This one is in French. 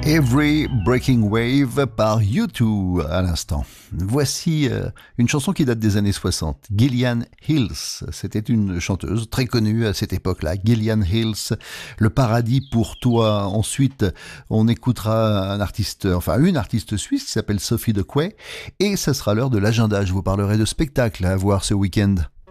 Every Breaking Wave par U2 à l'instant. Voici une chanson qui date des années 60. Gillian Hills, c'était une chanteuse très connue à cette époque-là. Gillian Hills, Le paradis pour toi. Ensuite, on écoutera une artiste suisse qui s'appelle Sophie de Quay. Et ça sera l'heure de l'agenda. Je vous parlerai de spectacles à voir ce week-end.